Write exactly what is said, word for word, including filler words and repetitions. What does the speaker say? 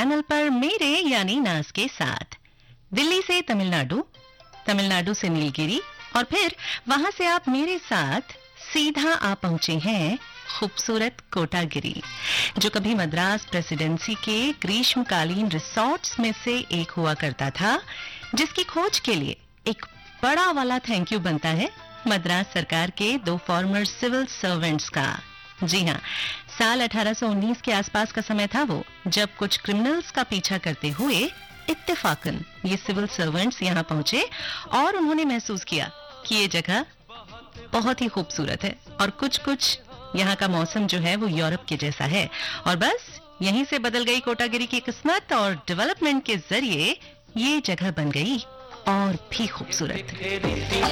Channel पर मेरे यानी नाज के साथ। दिल्ली से तमिलनाडु, तमिलनाडु से नीलगिरी और फिर वहां से आप मेरे साथ सीधा आ पहुंचे हैं खूबसूरत कोटागिरी, जो कभी मद्रास प्रेसिडेंसी के ग्रीष्मकालीन रिसोर्ट्स में से एक हुआ करता था, जिसकी खोज के लिए एक बड़ा वाला थैंक यू बनता है मद्रास सरकार के दो फॉर्मर सिविल सर्वेंट्स का। जी हाँ, साल अठारह सौ उन्नीस के आसपास का समय था वो, जब कुछ क्रिमिनल्स का पीछा करते हुए इत्तेफाकन ये सिविल सर्वेंट्स यहाँ पहुंचे और उन्होंने महसूस किया कि ये जगह बहुत ही खूबसूरत है और कुछ कुछ यहाँ का मौसम जो है वो यूरोप के जैसा है, और बस यहीं से बदल गई कोटागिरी की किस्मत और डेवलपमेंट के जरिए ये जगह बन गई और भी खूबसूरत।